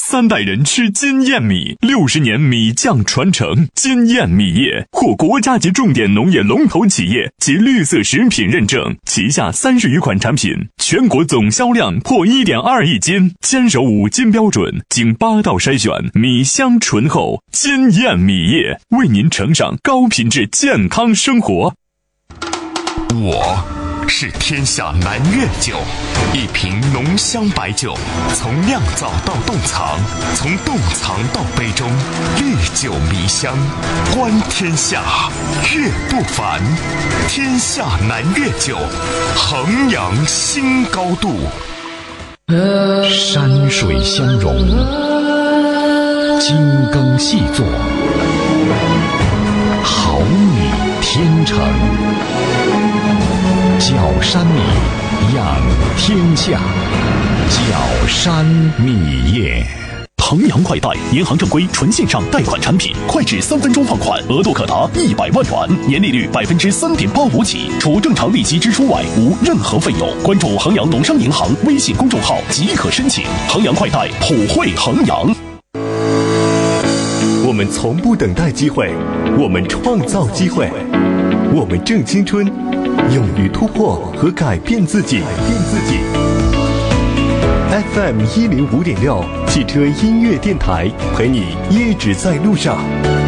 3代人吃金燕米，60年米酱传承。金燕米业获国家级重点农业龙头企业及绿色食品认证，旗下30余款产品，全国总销量破1.2亿斤，坚守5金标准，经8道筛选，米香醇厚。金燕米业为您呈上高品质健康生活。 我是天下南粤酒，一瓶浓香白酒，从酿造到冻藏，从冻藏到杯中，历久弥香，观天下，阅不凡。天下南粤酒，衡阳新高度。山水相融，精耕细作，好米天成。角山米养天下，角山米业。 衡阳快贷，银行正规纯线上贷款产品，快至3分钟放款，额度可达100万元，年利率3.85%起，除正常利息支出外，无任何费用。关注衡阳农商银行微信公众号即可申请。衡阳快贷，普惠衡阳。 我们从不等待机会，我们创造机会，我们正青春，勇于突破和改变自己。FM 105.6汽车音乐电台，陪你一直在路上。